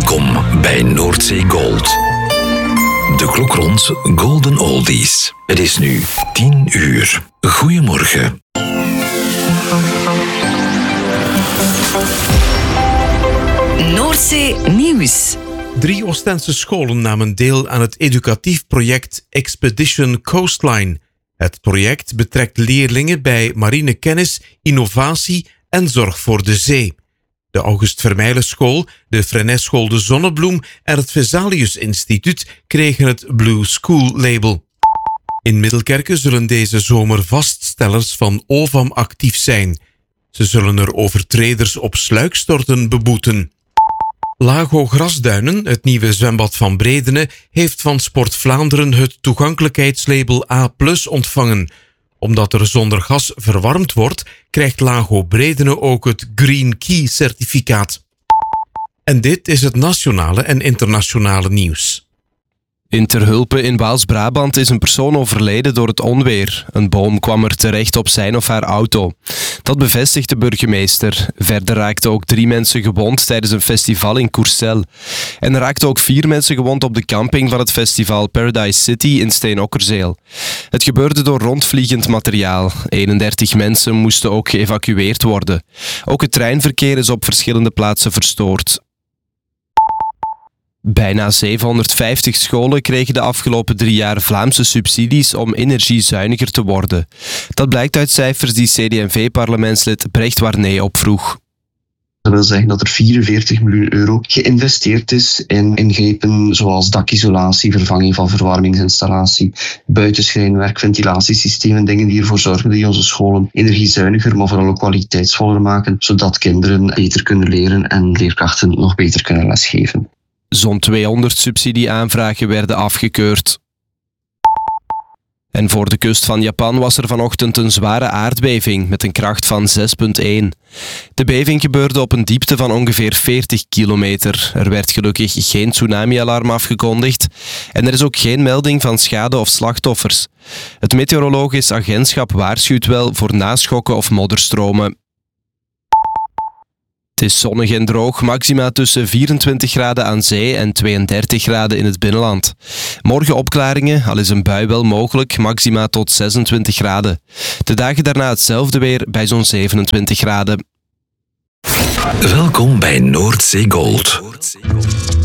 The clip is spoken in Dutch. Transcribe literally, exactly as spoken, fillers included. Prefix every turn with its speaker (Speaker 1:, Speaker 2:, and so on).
Speaker 1: Welkom bij Noordzee Gold. De klok rond Golden Oldies. Het is nu tien uur. Goedemorgen.
Speaker 2: Noordzee Nieuws.
Speaker 3: Drie Oostense scholen namen deel aan het educatief project Expedition Coastline. Het project betrekt leerlingen bij marinekennis, innovatie en zorg voor de zee. De August Vermeijlen School, de Fresnes-school De Zonnebloem en het Vesalius Instituut kregen het Blue School label. In Middelkerke zullen deze zomer vaststellers van O V A M actief zijn. Ze zullen er overtreders op sluikstorten beboeten. Lago Grasduinen, het nieuwe zwembad van Bredene, heeft van Sport Vlaanderen het toegankelijkheidslabel A plus ontvangen. Omdat er zonder gas verwarmd wordt, krijgt Lago Bredene ook het Green Key certificaat. En dit is het nationale en internationale nieuws.
Speaker 4: In Terhulpe in Waals-Brabant is een persoon overleden door het onweer. Een boom kwam er terecht op zijn of haar auto. Dat bevestigt de burgemeester. Verder raakten ook drie mensen gewond tijdens een festival in Courcelles. En er raakten ook vier mensen gewond op de camping van het festival Paradise City in Steenokkerzeel. Het gebeurde door rondvliegend materiaal. eenendertig mensen moesten ook geëvacueerd worden. Ook het treinverkeer is op verschillende plaatsen verstoord. Bijna zevenhonderdvijftig scholen kregen de afgelopen drie jaar Vlaamse subsidies om energiezuiniger te worden. Dat blijkt uit cijfers die C D en V-parlementslid Brecht Warnee opvroeg.
Speaker 5: Dat wil zeggen dat er vierenveertig miljoen euro geïnvesteerd is in ingrepen zoals dakisolatie, vervanging van verwarmingsinstallatie, buitenschijnwerk, ventilatiesystemen, dingen die ervoor zorgen dat onze scholen energiezuiniger, maar vooral ook kwaliteitsvoller maken, zodat kinderen beter kunnen leren en leerkrachten nog beter kunnen lesgeven.
Speaker 4: Zo'n tweehonderd subsidieaanvragen werden afgekeurd. En voor de kust van Japan was er vanochtend een zware aardbeving met een kracht van zes komma één. De beving gebeurde op een diepte van ongeveer veertig kilometer. Er werd gelukkig geen tsunami-alarm afgekondigd en er is ook geen melding van schade of slachtoffers. Het meteorologisch agentschap waarschuwt wel voor naschokken of modderstromen. Het is zonnig en droog, maxima tussen vierentwintig graden aan zee en tweeëndertig graden in het binnenland. Morgen opklaringen, al is een bui wel mogelijk, maxima tot zesentwintig graden. De dagen daarna hetzelfde weer bij zo'n zevenentwintig graden.
Speaker 1: Welkom bij Noordzee Gold.